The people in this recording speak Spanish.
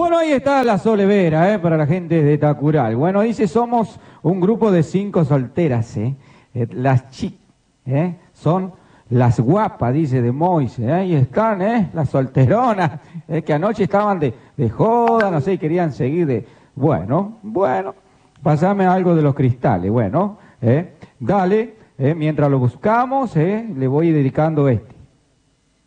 Bueno, ahí está la Sole Vera, para la gente de Tacural. Bueno, dice, somos un grupo de 5 solteras, las chicas, son las guapas, dice, de Moise, ahí están, las solteronas, que anoche estaban de joda, no sé, y querían seguir de... Bueno, pasame algo de los cristales, bueno, dale, mientras lo buscamos, le voy dedicando este.